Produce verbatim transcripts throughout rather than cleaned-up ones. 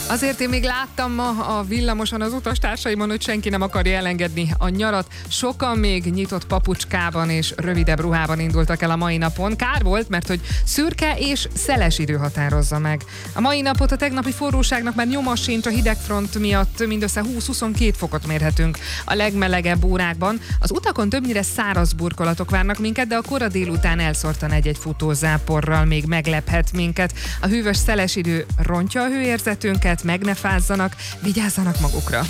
Azért én még láttam ma a villamoson az utastársaimon, hogy senki nem akarja elengedni a nyarat. Sokan még nyitott papucskában és rövidebb ruhában indultak el a mai napon. Kár volt, mert hogy szürke és szeles idő határozza meg. A mai napot a tegnapi forróságnak már nyoma sincs, a hidegfront miatt mindössze húsz-huszonkettő fokot mérhetünk a legmelegebb órákban. Az utakon többnyire száraz burkolatok várnak minket, de a kora délután elszórtan egy-egy futózáporral még meglephet minket. A hűvös szeles idő rontja a hőérzetünket, meg ne fázzanak, vigyázzanak magukra.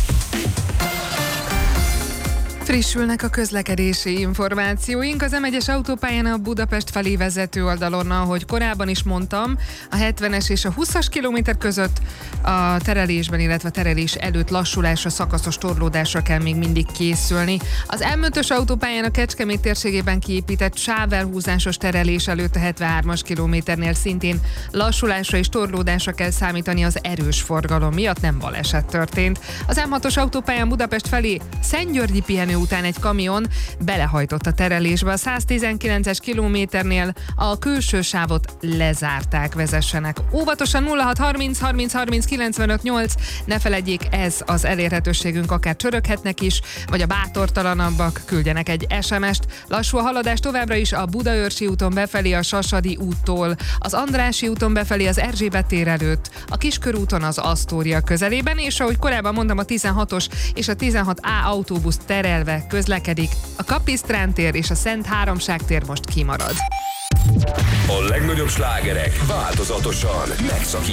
Frissülnek a közlekedési információink. Az em egyes autópályán a Budapest felé vezető oldalon, ahogy korábban is mondtam, a hetvenes és a húszas kilométer között a terelésben, illetve terelés előtt lassulásra, szakaszos torlódásra kell még mindig készülni. Az em ötös autópályán a Kecskemét térségében kiépített sávelhúzásos terelés előtt a hetvenhármas kilométernél szintén lassulásra és torlódásra kell számítani, az erős forgalom miatt, nem baleset történt. Az em hatos autópályán Budapest felé Szentgyörgyi pihenő után egy kamion belehajtott a terelésbe. A száztizenkilences kilométernél a külső sávot lezárták, vezessenek óvatosan. Nulla hat harminc harminc harminc kilencvenöt nyolc, ne feledjék, ez az elérhetőségünk, akár csöröghetnek is, vagy a bátortalanabbak küldjenek egy es em est. Lassú a haladás továbbra is a Budaörsi úton befelé a Sasadi úttól, az Andrássy úton befelé az Erzsébet tér előtt, a Kiskörúton az Asztória közelében, és ahogy korábban mondtam, a tizenhatos és a tizenhat á autóbusz terelve közlekedik. A Kapisztrán tér és a Szent Háromság tér most kimarad. A legnagyobb slágerek változatosan megszakítják